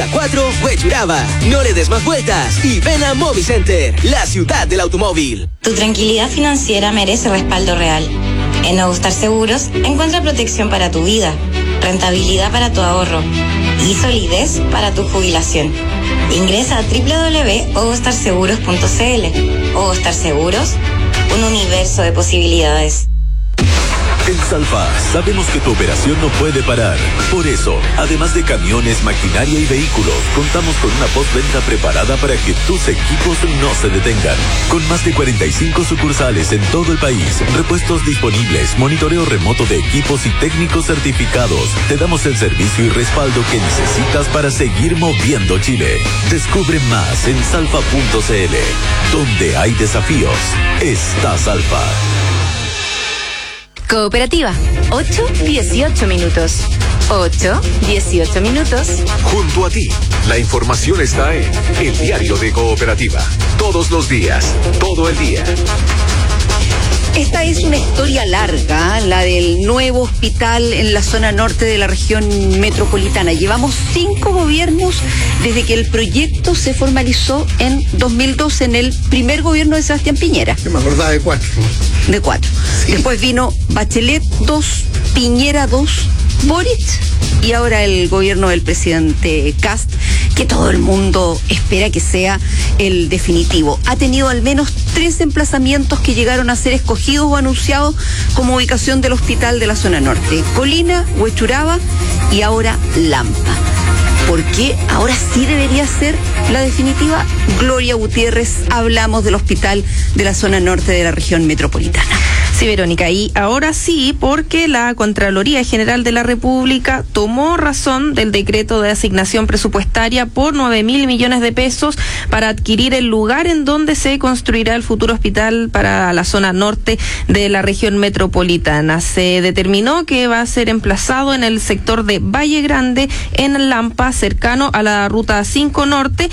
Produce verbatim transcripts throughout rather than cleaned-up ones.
cuatro, Huechuraba. No le des más vueltas y ven a Movicenter, la ciudad del automóvil. Tu tranquilidad financiera merece respaldo real. En Nuevo Star Seguros encuentra protección para tu vida, rentabilidad para tu ahorro y solidez para tu jubilación. Ingresa a doble u doble u doble u punto ogostar seguros punto c l. Ogostar Seguros, un universo de posibilidades. En Salfa sabemos que tu operación no puede parar. Por eso, además de camiones, maquinaria y vehículos, contamos con una postventa preparada para que tus equipos no se detengan. Con más de cuarenta y cinco sucursales en todo el país, repuestos disponibles, monitoreo remoto de equipos y técnicos certificados, te damos el servicio y respaldo que necesitas para seguir moviendo Chile. Descubre más en salfa punto c l. Donde hay desafíos, está Salfa. Cooperativa, ocho dieciocho minutos. ocho dieciocho minutos. Junto a ti, la información está en El Diario de Cooperativa. Todos los días, todo el día. Esta es una historia larga, la del nuevo hospital en la zona norte de la región metropolitana. Llevamos cinco gobiernos desde que el proyecto se formalizó en dos mil doce, en el primer gobierno de Sebastián Piñera. Yo me acordaba de cuatro. De cuatro. Sí. Después vino Bachelet dos, Piñera dos, Boric y ahora el gobierno del presidente Kast, que todo el mundo espera que sea el definitivo. Ha tenido al menos tres emplazamientos que llegaron a ser escogidos o anunciados como ubicación del hospital de la zona norte: Colina, Huechuraba y ahora Lampa. ¿Por qué ahora sí debería ser la definitiva? Gloria Gutiérrez, hablamos del hospital de la zona norte de la región metropolitana. Sí, Verónica, y ahora sí, porque la Contraloría General de la República tomó razón del decreto de asignación presupuestaria por nueve mil millones de pesos para adquirir el lugar en donde se construirá el futuro hospital para la zona norte de la región metropolitana. Se determinó que va a ser emplazado en el sector de Valle Grande, en Lampa, cercano a la ruta cinco Norte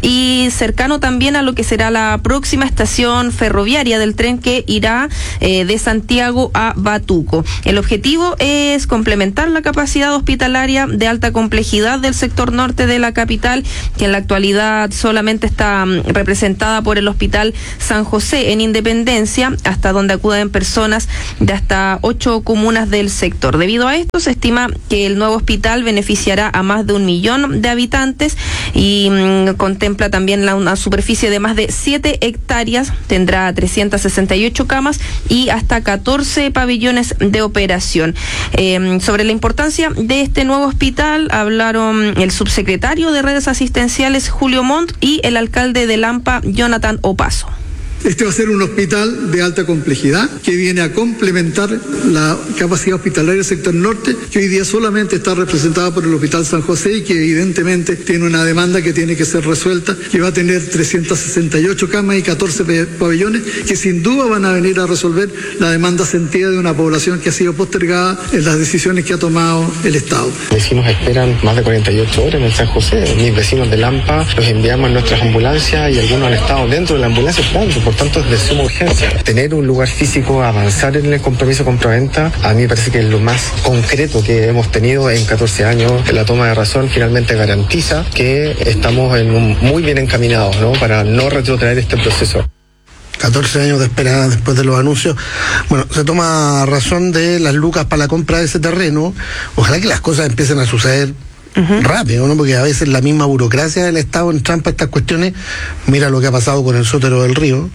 y cercano también a lo que será la próxima estación ferroviaria del tren que irá eh, de Santiago a Batuco. El objetivo es complementar la capacidad hospitalaria de alta complejidad del sector norte de la capital, que en la actualidad solamente está um, representada por el Hospital San José en Independencia, hasta donde acuden personas de hasta ocho comunas del sector. Debido a esto, se estima que el nuevo hospital beneficiará a más de un millón de habitantes y um, contempla también la, una superficie de más de siete hectáreas, tendrá trescientas sesenta y ocho camas y hasta catorce pabellones de operación. Eh, sobre la importancia de este nuevo hospital hablaron el subsecretario de Redes Asistenciales, Julio Montt, y el alcalde de Lampa, Jonathan Opaso. Este va a ser un hospital de alta complejidad que viene a complementar la capacidad hospitalaria del sector norte, que hoy día solamente está representada por el Hospital San José y que evidentemente tiene una demanda que tiene que ser resuelta, que va a tener trescientas sesenta y ocho camas y catorce pabellones que sin duda van a venir a resolver la demanda sentida de una población que ha sido postergada en las decisiones que ha tomado el Estado. Vecinos esperan más de cuarenta y ocho horas en el San José. Mis vecinos de Lampa los enviamos en nuestras ambulancias y algunos han estado dentro de la ambulancia esperando. Por tanto, es de suma urgencia. Tener un lugar físico, avanzar en el compromiso compraventa, a mí me parece que es lo más concreto que hemos tenido en catorce años. La toma de razón finalmente garantiza que estamos en un, muy bien encaminados, ¿no?, para no retrotraer este proceso. catorce años de espera después de los anuncios. Bueno, se toma razón de las lucas para la compra de ese terreno. Ojalá que las cosas empiecen a suceder Uh-huh. rápido, ¿no? Porque a veces la misma burocracia del Estado entrampa estas cuestiones. Mira lo que ha pasado con el Sótero del Río.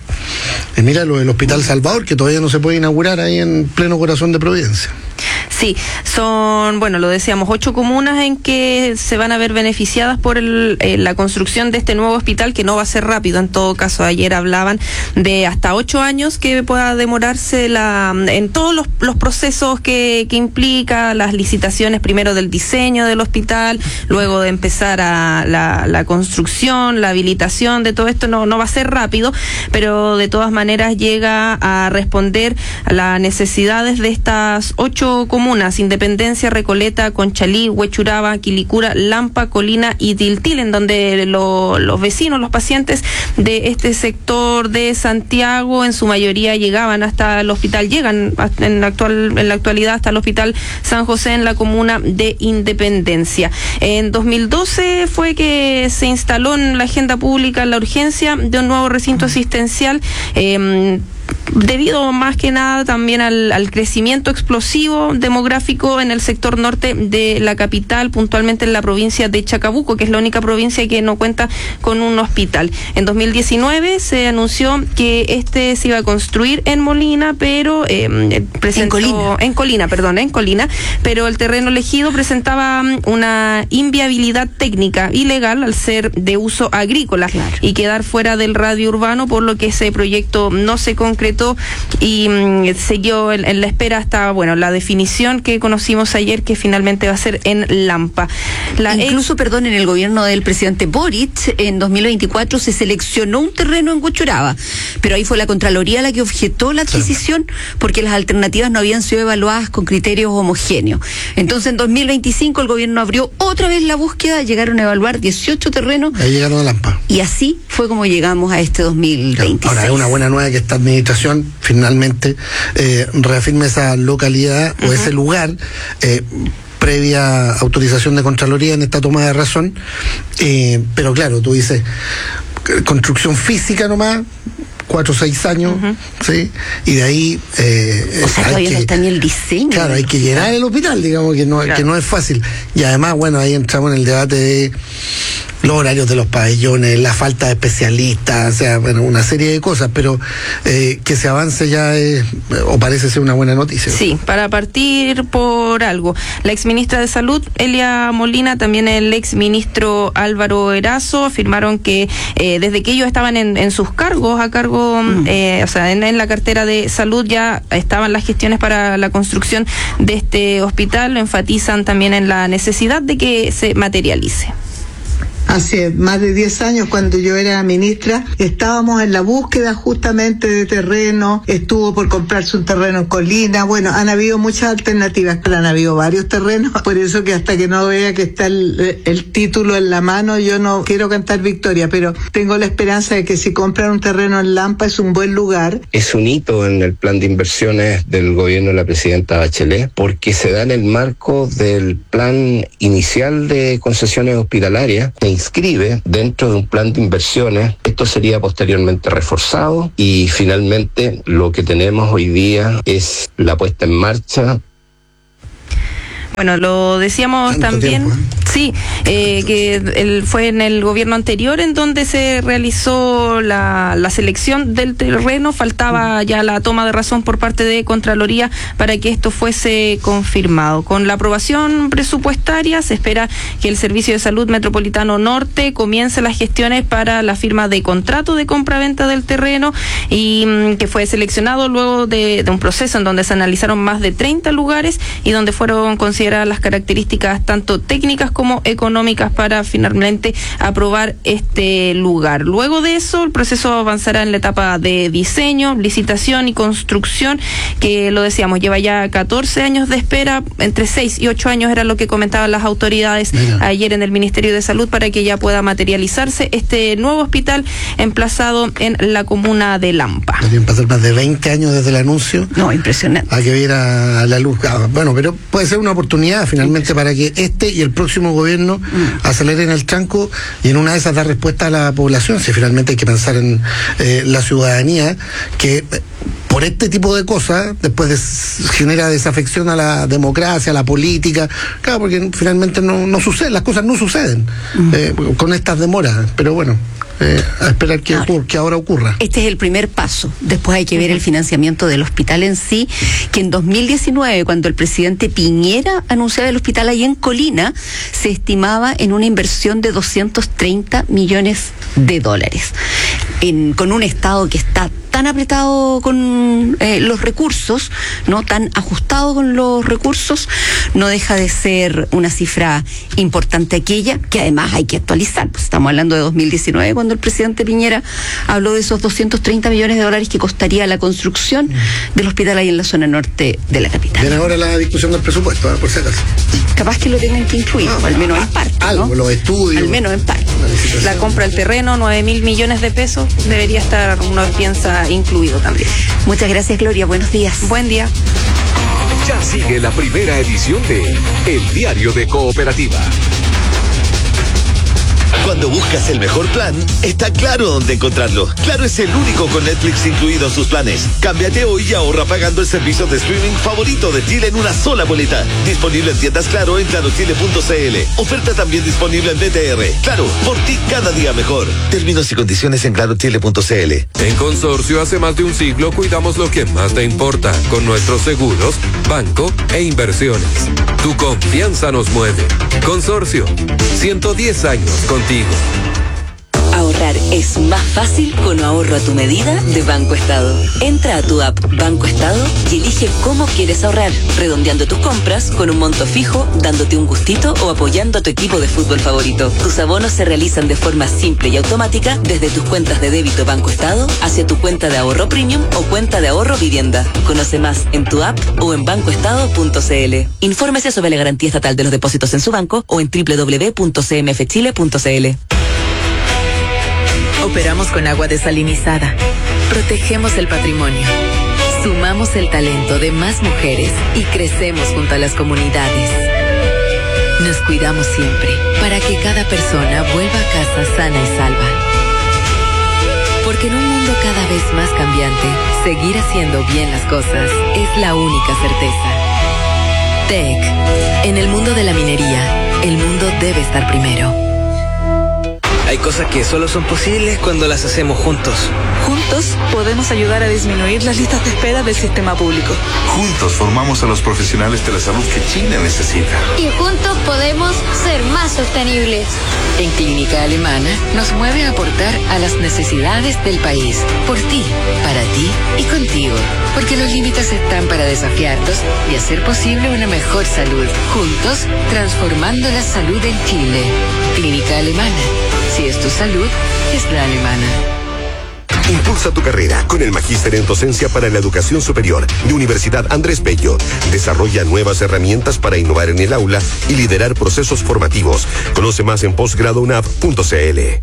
Y mira lo del Hospital Salvador, que todavía no se puede inaugurar ahí en pleno corazón de Providencia. Sí, son, bueno, lo decíamos, ocho comunas en que se van a ver beneficiadas por el, eh, la construcción de este nuevo hospital, que no va a ser rápido. En todo caso, ayer hablaban de hasta ocho años que pueda demorarse la en todos los, los procesos que, que implica las licitaciones, primero del diseño del hospital, luego de empezar a la, la construcción, la habilitación de todo esto. No, no va a ser rápido, pero de todas maneras llega a responder a las necesidades de estas ocho comunas: Independencia, Recoleta, Conchalí, Huechuraba, Quilicura, Lampa, Colina y Tiltil, en donde lo, los vecinos, los pacientes de este sector de Santiago en su mayoría llegaban hasta el hospital, llegan en la, actual, en la actualidad hasta el Hospital San José en la comuna de Independencia. En dos mil doce fue que se instaló en la agenda pública la urgencia de un nuevo recinto asistencial, eh, debido más que nada también al, al crecimiento explosivo demográfico en el sector norte de la capital, puntualmente en la provincia de Chacabuco, que es la única provincia que no cuenta con un hospital. En dos mil diecinueve se anunció que este se iba a construir en Molina, pero eh, presentó, en Colina, en Colina, perdón, en Colina, pero el terreno elegido presentaba una inviabilidad técnica y legal al ser de uso agrícola, claro, y quedar fuera del radio urbano, por lo que ese proyecto no se concretó y mmm, siguió en, en la espera hasta, bueno, la definición que conocimos ayer, que finalmente va a ser en Lampa. La Incluso, ex... perdón, en el gobierno del presidente Boric, en dos mil veinticuatro se seleccionó un terreno en Huechuraba, pero ahí fue la Contraloría la que objetó la adquisición, sí, porque las alternativas no habían sido evaluadas con criterios homogéneos. Entonces, en dos mil veinticinco el gobierno abrió otra vez la búsqueda, llegaron a evaluar dieciocho terrenos. Ahí llegaron a Lampa. Y así fue como llegamos a este dos mil veintiséis. Ahora, es una buena nueva que esta administración finalmente eh, reafirme esa localidad, uh-huh, o ese lugar, eh, previa autorización de Contraloría en esta toma de razón, eh, pero claro, tú dices construcción física nomás, cuatro o seis años, uh-huh, ¿sí? Y de ahí eh, o sea, hay todavía que, no está ni el diseño. Claro, hay que llenar el hospital, digamos, que no, claro, que no es fácil. Y además, bueno, ahí entramos en el debate de los horarios de los pabellones, la falta de especialistas, o sea, bueno, una serie de cosas, pero eh, que se avance ya es, o parece ser una buena noticia. Sí, para partir por algo. La exministra de Salud, Elia Molina, también el exministro Álvaro Erazo, afirmaron que eh, desde que ellos estaban en, en sus cargos, a cargo, mm. eh, o sea, en, en la cartera de Salud, ya estaban las gestiones para la construcción de este hospital. Lo enfatizan también en la necesidad de que se materialice. Hace más de diez años, cuando yo era ministra, estábamos en la búsqueda justamente de terreno, estuvo por comprarse un terreno en Colina, bueno, han habido muchas alternativas, pero han habido varios terrenos, por eso que hasta que no vea que está el, el título en la mano, yo no quiero cantar victoria, pero tengo la esperanza de que si compran un terreno en Lampa es un buen lugar. Es un hito en el plan de inversiones del gobierno de la presidenta Bachelet, porque se da en el marco del plan inicial de concesiones hospitalarias, inscribe dentro de un plan de inversiones. Esto sería posteriormente reforzado y finalmente lo que tenemos hoy día es la puesta en marcha. Bueno, lo decíamos Tanto también, tiempo, ¿eh? sí, eh, que el, fue en el gobierno anterior en donde se realizó la, la selección del terreno, faltaba ya la toma de razón por parte de Contraloría para que esto fuese confirmado. Con la aprobación presupuestaria se espera que el Servicio de Salud Metropolitano Norte comience las gestiones para la firma de contrato de compra-venta del terreno y mmm, que fue seleccionado luego de, de un proceso en donde se analizaron más de treinta lugares y donde fueron considerados las características tanto técnicas como económicas para finalmente aprobar este lugar. Luego de eso, el proceso avanzará en la etapa de diseño, licitación y construcción, que lo decíamos, lleva ya catorce años de espera, entre seis y ocho años era lo que comentaban las autoridades Mira. ayer en el Ministerio de Salud para que ya pueda materializarse este nuevo hospital emplazado en la comuna de Lampa. Podrían pasar más de veinte años desde el anuncio. No, impresionante. A que viera la luz. Bueno, pero puede ser una oportunidad finalmente para que este y el próximo gobierno mm. aceleren el tranco y en una de esas dar respuesta a la población. Si finalmente hay que pensar en eh, la ciudadanía que eh, por este tipo de cosas después des, genera desafección a la democracia, a la política, claro, porque finalmente no, no sucede, las cosas no suceden mm. eh, con estas demoras, pero bueno. Eh, a esperar que, ahora, ocurra, que ahora ocurra. Este es el primer paso. Después hay que ver el financiamiento del hospital en sí, que en dos mil diecinueve, cuando el presidente Piñera anunciaba el hospital ahí en Colina, se estimaba en una inversión de doscientos treinta millones de dólares. En, con un Estado que está tan apretado con eh, los recursos, no tan ajustado con los recursos, no deja de ser una cifra importante aquella, que además hay que actualizar. Pues estamos hablando de dos mil diecinueve, cuando el presidente Piñera habló de esos doscientos treinta millones de dólares que costaría la construcción mm. del hospital ahí en la zona norte de la capital. Viene ahora la discusión del presupuesto, ¿eh? Por si acaso. Capaz que lo tengan que incluir, ah, o al menos en parte, ¿no? Algo, los estudios. Al menos en parte. La compra del terreno, nueve mil millones de pesos, debería estar, uno piensa, incluido también. Muchas gracias, Gloria. Buenos días. Buen día. Ya sigue la primera edición de El Diario de Cooperativa. Cuando buscas el mejor plan, está Claro dónde encontrarlo. Claro es el único con Netflix incluido en sus planes. Cámbiate hoy y ahorra pagando el servicio de streaming favorito de Chile en una sola boleta. Disponible en tiendas Claro en claro chile punto c l. Oferta también disponible en B T R. Claro, por ti cada día mejor. Términos y condiciones en claro chile punto c l. En Consorcio hace más de un siglo cuidamos lo que más te importa con nuestros seguros, banco e inversiones. Tu confianza nos mueve. Consorcio, ciento diez años contigo. Ahorrar es más fácil con ahorro a tu medida de Banco Estado. Entra a tu app Banco Estado y elige cómo quieres ahorrar, redondeando tus compras con un monto fijo, dándote un gustito o apoyando a tu equipo de fútbol favorito. Tus abonos se realizan de forma simple y automática desde tus cuentas de débito Banco Estado hacia tu cuenta de ahorro premium o cuenta de ahorro vivienda. Conoce más en tu app o en banco estado punto c l. Infórmese sobre la garantía estatal de los depósitos en su banco o en doble u doble u doble u punto c m f chile punto c l. Operamos con agua desalinizada. Protegemos el patrimonio. Sumamos el talento de más mujeres y crecemos junto a las comunidades. Nos cuidamos siempre para que cada persona vuelva a casa sana y salva. Porque en un mundo cada vez más cambiante, seguir haciendo bien las cosas es la única certeza. T E C. En el mundo de la minería, el mundo debe estar primero. Hay cosas que solo son posibles cuando las hacemos juntos. Juntos podemos ayudar a disminuir las listas de espera del sistema público. Juntos formamos a los profesionales de la salud que Chile necesita. Y juntos podemos ser más sostenibles. En Clínica Alemana nos mueve a aportar a las necesidades del país. Por ti, para ti y contigo. Porque los límites están para desafiarlos y hacer posible una mejor salud. Juntos, transformando la salud en Chile. Clínica Alemana. Si es tu salud, es la alemana. Impulsa tu carrera con el Magíster en Docencia para la Educación Superior de Universidad Andrés Bello. Desarrolla nuevas herramientas para innovar en el aula y liderar procesos formativos. Conoce más en posgrado u n a v punto c l.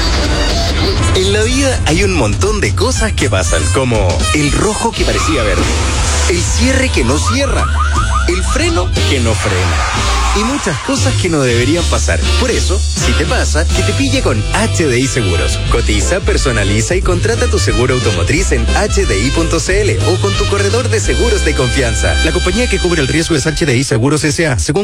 En la vida hay un montón de cosas que pasan, como el rojo que parecía verde, el cierre que no cierra, el freno que no frena. Y muchas cosas que no deberían pasar. Por eso, si te pasa, que te pille con H D I Seguros. Cotiza, personaliza y contrata tu seguro automotriz en h d i punto c l o con tu corredor de seguros de confianza. La compañía que cubre el riesgo es H D I Seguros S A Según